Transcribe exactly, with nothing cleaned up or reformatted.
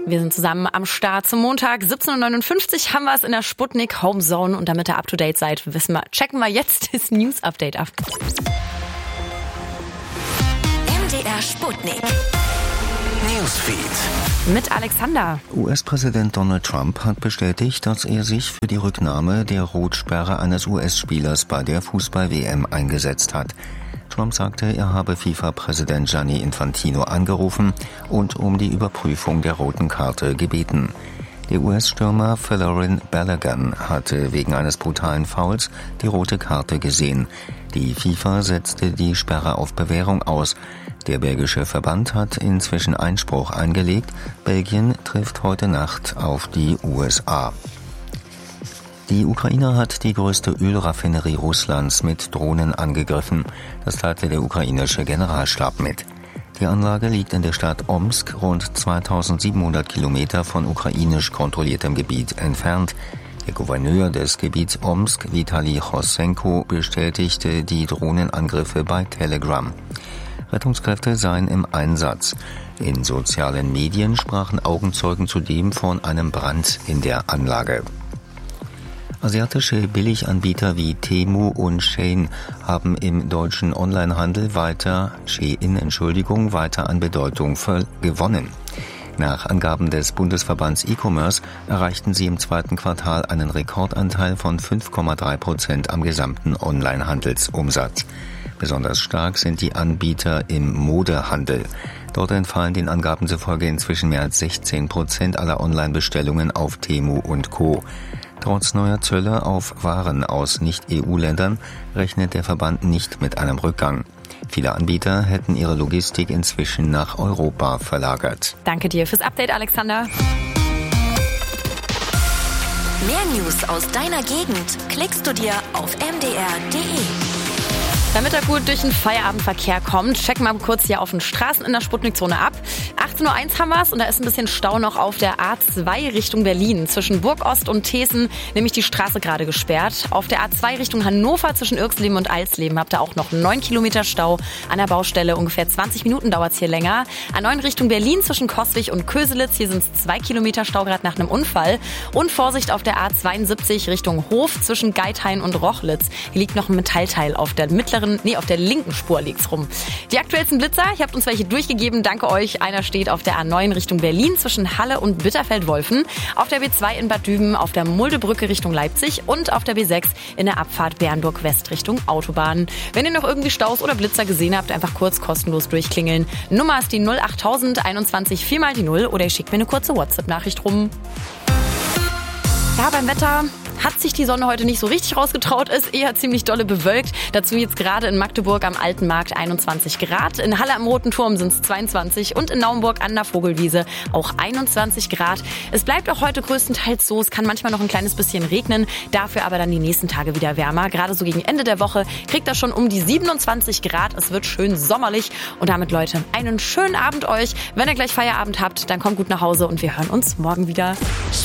Wir sind zusammen am Start zum Montag. siebzehn Uhr neunundfünfzig haben wir es in der Sputnik Homezone. Und damit ihr up to date seid, wissen wir, checken wir jetzt das News-Update ab. M D R Sputnik. Newsfeed. Mit Alexander. U S-Präsident Donald Trump hat bestätigt, dass er sich für die Rücknahme der Rotsperre eines U S-Spielers bei der Fußball-W M eingesetzt hat. Trump sagte, er habe FIFA-Präsident Gianni Infantino angerufen und um die Überprüfung der roten Karte gebeten. Der U S-Stürmer Folarin Balogun hatte wegen eines brutalen Fouls die rote Karte gesehen. Die FIFA setzte die Sperre auf Bewährung aus. Der belgische Verband hat inzwischen Einspruch eingelegt. Belgien trifft heute Nacht auf die U S A. Die Ukraine hat die größte Ölraffinerie Russlands mit Drohnen angegriffen. Das teilte der ukrainische Generalstab mit. Die Anlage liegt in der Stadt Omsk, rund zweitausendsiebenhundert Kilometer von ukrainisch kontrolliertem Gebiet entfernt. Der Gouverneur des Gebiets Omsk, Vitali Chosenko, bestätigte die Drohnenangriffe bei Telegram. Rettungskräfte seien im Einsatz. In sozialen Medien sprachen Augenzeugen zudem von einem Brand in der Anlage. Asiatische Billiganbieter wie Temu und Shein haben im deutschen Onlinehandel weiter, Shein, Entschuldigung, weiter an Bedeutung gewonnen. Nach Angaben des Bundesverbands E-Commerce erreichten sie im zweiten Quartal einen Rekordanteil von fünf Komma drei Prozent am gesamten Onlinehandelsumsatz. Besonders stark sind die Anbieter im Modehandel. Dort entfallen den Angaben zufolge inzwischen mehr als sechzehn Prozent aller Online-Bestellungen auf Temu und Co. Trotz neuer Zölle auf Waren aus Nicht-E U-Ländern rechnet der Verband nicht mit einem Rückgang. Viele Anbieter hätten ihre Logistik inzwischen nach Europa verlagert. Danke dir fürs Update, Alexander. Mehr News aus deiner Gegend klickst du dir auf m d r punkt d e. Damit er gut durch den Feierabendverkehr kommt, checken wir mal kurz hier auf den Straßen in der Sputnikzone ab. achtzehn Uhr eins haben wir es und da ist ein bisschen Stau noch auf der A zwei Richtung Berlin. Zwischen Burgost und Thesen nämlich die Straße gerade gesperrt. Auf der A zwei Richtung Hannover zwischen Irxleben und Alsleben habt ihr auch noch neun Kilometer Stau an der Baustelle. Ungefähr zwanzig Minuten dauert es hier länger. A neun Richtung Berlin zwischen Coswig und Köselitz. Hier sind es zwei Kilometer Stau gerade nach einem Unfall. Und Vorsicht auf der A zweiundsiebzig Richtung Hof zwischen Geithain und Rochlitz. Hier liegt noch ein Metallteil auf der mittleren Nee, auf der linken Spur liegt's rum. Die aktuellsten Blitzer, ihr habt uns welche durchgegeben, danke euch. Einer steht auf der A neun Richtung Berlin zwischen Halle und Bitterfeld-Wolfen, auf der B zwei in Bad Düben, auf der Muldebrücke Richtung Leipzig und auf der B sechs in der Abfahrt Bernburg West Richtung Autobahn. Wenn ihr noch irgendwie Staus oder Blitzer gesehen habt, einfach kurz kostenlos durchklingeln. Nummer ist die null achttausend einundzwanzig vier mal die null oder ihr schickt mir eine kurze WhatsApp-Nachricht rum. Ja, beim Wetter hat sich die Sonne heute nicht so richtig rausgetraut, ist eher ziemlich dolle bewölkt. Dazu jetzt gerade in Magdeburg am Alten Markt einundzwanzig Grad. In Halle am Roten Turm sind es zweiundzwanzig und in Naumburg an der Vogelwiese auch einundzwanzig Grad. Es bleibt auch heute größtenteils so. Es kann manchmal noch ein kleines bisschen regnen, dafür aber dann die nächsten Tage wieder wärmer. Gerade so gegen Ende der Woche kriegt das schon um die siebenundzwanzig Grad. Es wird schön sommerlich und damit, Leute, einen schönen Abend euch. Wenn ihr gleich Feierabend habt, dann kommt gut nach Hause und wir hören uns morgen wieder.